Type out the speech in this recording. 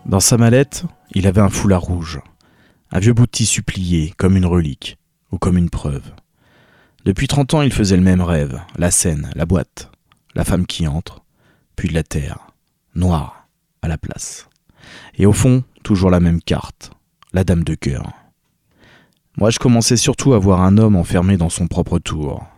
Dans sa mallette, il avait un foulard rouge, un vieux bout de tissu plié, comme une relique, ou comme une preuve. Depuis 30 ans, il faisait le même rêve, la scène, la boîte, la femme qui entre, puis de la terre, noire, à la place. Et au fond, toujours la même carte, la dame de cœur. Moi, je commençais surtout à voir un homme enfermé dans son propre tour,